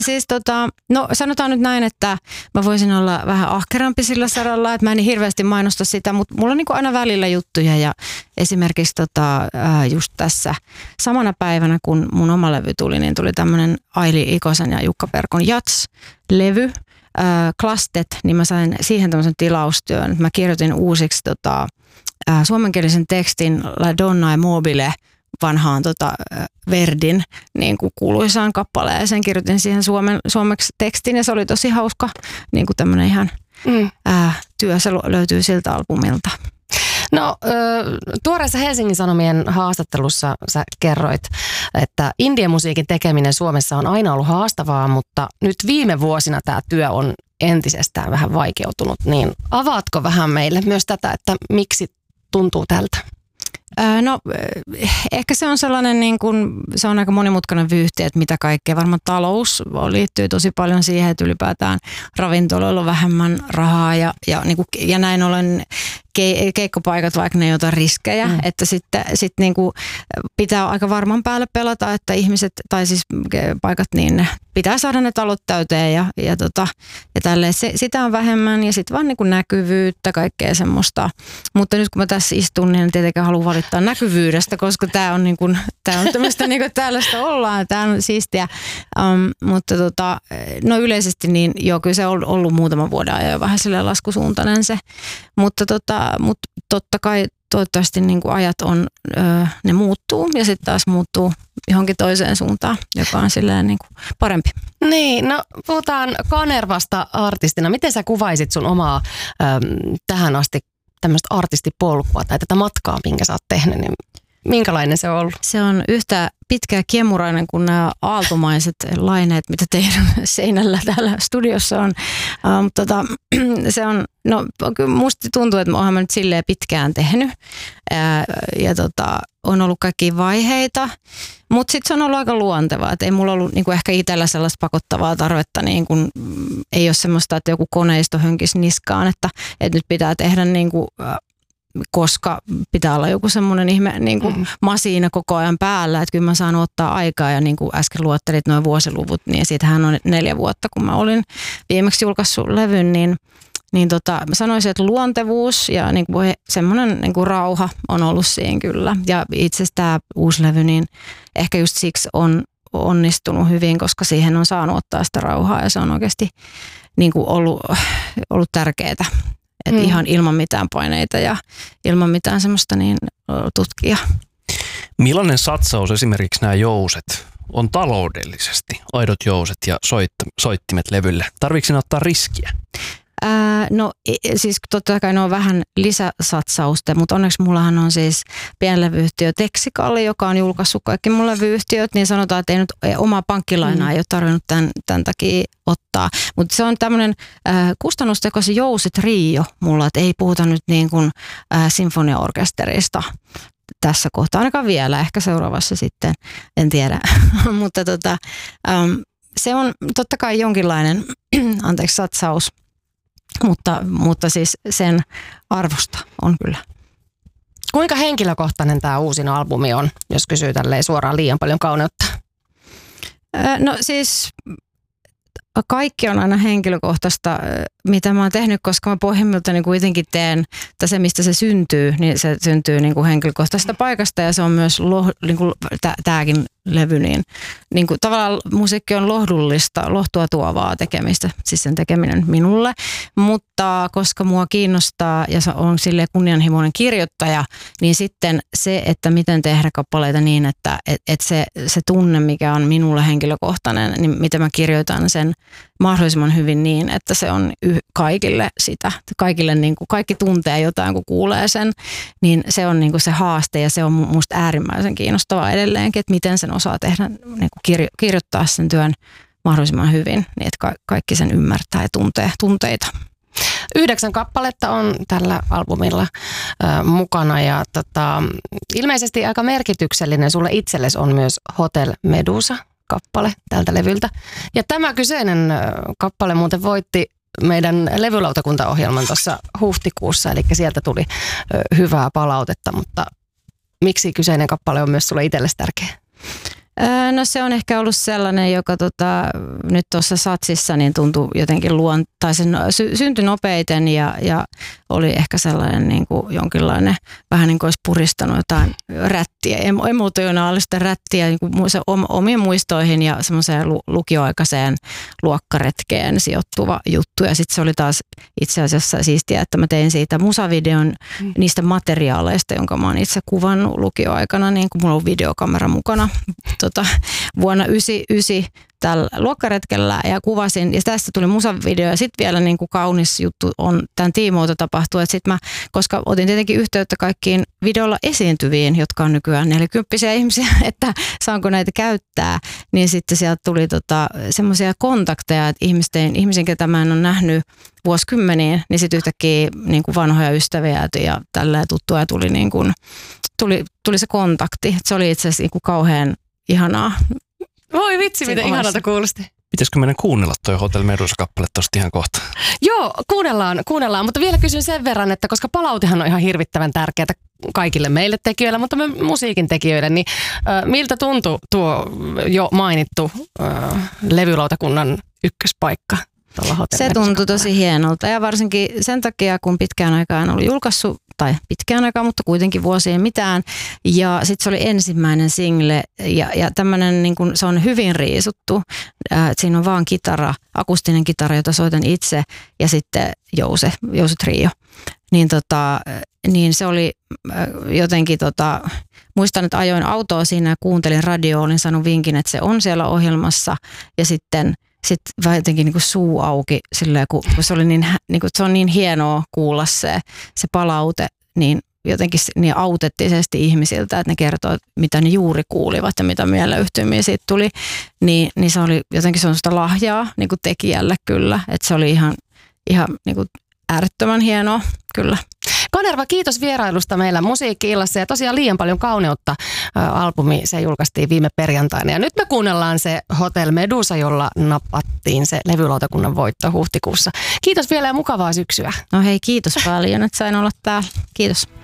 Siis no sanotaan nyt näin, että mä voisin olla vähän ahkerampi sillä saralla, että mä en niin hirveästi mainosta sitä, mutta mulla on niin kuin aina välillä juttuja ja esimerkiksi just tässä samana päivänä, kun mun oma levy tuli, niin tuli tämmöinen Aili Ikosen ja Jukka Perkon Jats-levy, Klastet, niin mä sain siihen tämmöisen tilaustyön. Mä kirjoitin uusiksi suomenkielisen tekstin La Donna e Mobile vanhaan Verdin niin kuin kuuluisaan kappaleeseen. Kirjoitin siihen suomeksi tekstin ja se oli tosi hauska niin kuin tämmöinen ihan työ. Se löytyy siltä albumilta. No tuoreessa Helsingin Sanomien haastattelussa sä kerroit, että indie-musiikin tekeminen Suomessa on aina ollut haastavaa, mutta nyt viime vuosina tämä työ on entisestään vähän vaikeutunut. Niin avaatko vähän meille myös tätä, että miksi tuntuu tältä? No ehkä se on sellainen, niin kuin, se on aika monimutkainen vyyhti, että mitä kaikkea. Varmaan talous liittyy tosi paljon siihen, että ylipäätään ravintoloilla on vähemmän rahaa ja näin ollen keikkopaikat, vaikka ne ei ota riskejä, että sitten niin kuin pitää aika varman päälle pelata, että ihmiset tai siis paikat niin pitää saada ne talot täyteen ja tälleen. Sitä on vähemmän ja sitten vaan niin kuin näkyvyyttä, kaikkea semmoista. Mutta nyt kun mä tässä istun, niin en tietenkään halua valittaa näkyvyydestä, koska tää on tämmöistä niin kuin tällaista ollaan, tää on siistiä. Mutta no yleisesti niin joo, kyllä se on ollut muutaman vuoden ajan jo vähän silleen laskusuuntainen se, mutta totta kai toivottavasti niin kuin ajat ne muuttuu ja sitten taas muuttuu johonkin toiseen suuntaan, joka on silleen niin kuin parempi. Niin, no puhutaan Kanervasta artistina. Miten sä kuvaisit sun omaa tähän asti tämmöistä artistipolkua tai tätä matkaa, minkä sä oot tehnyt, niin minkälainen se on ollut? Se on yhtä pitkä ja kiemurainen kuin nämä aaltomaiset laineet, mitä teidän seinällä täällä studiossa on. Se on, no kyllä musta tuntuu, että oonhan mä nyt silleen pitkään tehnyt ja on ollut kaikkia vaiheita, mutta sitten se on ollut aika luontevaa, että ei mulla ollut niinku ehkä itsellä sellaista pakottavaa tarvetta, niin kun, ei ole semmoista, että joku koneisto hönkisi niskaan, että nyt pitää tehdä niinku koska pitää olla joku semmoinen ihme niin kuin masiina koko ajan päällä, että kyllä mä saan ottaa aikaa ja niin kuin äsken luottelit nuo vuosiluvut, niin siitähän on 4 vuotta, kun mä olin viimeksi julkaissut levyn, niin mä sanoisin, että luontevuus ja niin kuin semmoinen niin kuin rauha on ollut siinä kyllä. Ja itse asiassa tämä uusi levy, niin ehkä just siksi on onnistunut hyvin, koska siihen on saanut ottaa sitä rauhaa ja se on oikeasti niin kuin ollut tärkeää. Että ihan ilman mitään paineita ja ilman mitään semmoista niin tutkia. Millainen satsaus esimerkiksi nämä jouset on taloudellisesti? Aidot jouset ja soittimet levylle. Tarviiko sinä ottaa riskiä? No siis totta kai ne on vähän lisäsatsausta, mutta onneksi mullahan on siis pienlevyyhtiö Texikalli, joka on julkaissut kaikki mun levyyhtiöt, niin sanotaan, että ei nyt omaa pankkilainaa ei ole tarvinnut tämän takia ottaa. Mutta se on tämmöinen kustannustekoisen jousi-trio mulla, että ei puhuta nyt niin kuin sinfoniaorkesterista tässä kohtaa, ainakaan vielä, ehkä seuraavassa sitten, en tiedä, mutta se on totta kai jonkinlainen, satsaus. Mutta siis sen arvosta on kyllä. Kuinka henkilökohtainen tämä uusin albumi on, jos kysyy tälleen suoraan liian paljon kauneutta? No siis kaikki on aina henkilökohtaista, mitä mä oon tehnyt, koska mä pohjimmiltani kuitenkin teen, että se mistä se syntyy, niin se syntyy niin kuin henkilökohtaisesta paikasta ja se on myös niin kuin tääkin levy, niin kuin tavallaan musiikki on lohtua tuovaa tekemistä, siis sen tekeminen minulle, mutta koska mua kiinnostaa ja on silleen kunnianhimoinen kirjoittaja, niin sitten se, että miten tehdä kappaleita niin, että se tunne, mikä on minulle henkilökohtainen, niin miten mä kirjoitan sen mahdollisimman hyvin niin, että se on kaikille sitä, kaikille niin kuin kaikki tuntee jotain, kun kuulee sen, niin se on niin kuin se haaste ja se on musta äärimmäisen kiinnostavaa edelleenkin, että miten sen osaa tehdä, niin kuin kirjoittaa sen työn mahdollisimman hyvin, niin että kaikki sen ymmärtää ja tuntee tunteita. 9 kappaletta on tällä albumilla mukana ja ilmeisesti aika merkityksellinen sulle itsellesi on myös Hotel Medusa kappale tältä levyltä. Ja tämä kyseinen kappale muuten voitti meidän levylautakuntaohjelman tuossa huhtikuussa, eli sieltä tuli hyvää palautetta, mutta miksi kyseinen kappale on myös sulle itsellesi tärkeä? No se on ehkä ollut sellainen, joka nyt tuossa satsissa niin tuntui jotenkin syntyi nopeiten ja oli ehkä sellainen niin kuin jonkinlainen, vähän niin kuin olisi puristanut jotain rättiä, emotionaalista rättiä niin kuin omiin muistoihin ja semmoiseen lukioaikaiseen luokkaretkeen sijoittuva juttu. Ja sitten se oli taas itse asiassa siistiä, että mä tein siitä musavideon niistä materiaaleista, jonka mä oon itse kuvannut lukioaikana, niin kuin mulla on videokamera mukana vuonna 1999 tällä luokkaretkellä ja kuvasin, ja tästä tuli musavideo, ja sitten vielä niin kuin kaunis juttu on tämän tiimoilta tapahtua, että sitten koska otin tietenkin yhteyttä kaikkiin videolla esiintyviin, jotka on nykyään 40-vuotiaita ihmisiä, että saanko näitä käyttää, niin sitten sieltä tuli semmoisia kontakteja, että ihmisiä, ketä mä en ole nähnyt vuosikymmeniin, niin sitten yhtäkkiä niin kuin vanhoja ystäviä ja tälleen tuttuja tuli se kontakti. Se oli itse asiassa niin kuin kauhean ihanaa. Voi vitsi, miten ihanalta kuulosti. Pitäisikö meidän kuunnella toi Hotel Medusa-kappale tosta ihan kohta? Joo, kuunnellaan, mutta vielä kysyn sen verran, että koska palautehan on ihan hirvittävän tärkeää kaikille meille tekijöille, mutta me musiikin tekijöille, niin miltä tuntui tuo jo mainittu levylautakunnan ykköspaikka? Se tuntui tosi hienolta ja varsinkin sen takia, kun pitkään aikaan ollut julkaissut, tai pitkään aikaan, mutta kuitenkin vuosien mitään. Ja sitten se oli ensimmäinen single ja tämmöinen, niin kun, se on hyvin riisuttu. Siinä on vaan kitara, akustinen kitara, jota soitan itse ja sitten Jouse Trio. Niin se oli jotenkin, muistan, että ajoin autoa siinä ja kuuntelin radioa, olin saanut vinkin, että se on siellä ohjelmassa ja sitten vähän jotenkin niin kuin suu auki silleen, kun se oli niin kuin, se on niin hienoa kuulla se palaute, niin jotenkin niin autenttisesti ihmisiltä, että ne kertoo, mitä ne juuri kuulivat ja mitä mieleyhtymiä siitä tuli, niin se oli jotenkin sellaista lahjaa niin kuin tekijälle kyllä, että se oli ihan niin kuin äärettömän hienoa kyllä. Kanerva, kiitos vierailusta meillä Musiikki-illassa ja tosiaan liian paljon kauneutta albumi, se julkaistiin viime perjantaina ja nyt me kuunnellaan se Hotel Medusa, jolla napattiin se levylautakunnan voitto huhtikuussa. Kiitos vielä ja mukavaa syksyä. No hei, kiitos paljon, että sain olla täällä. Kiitos.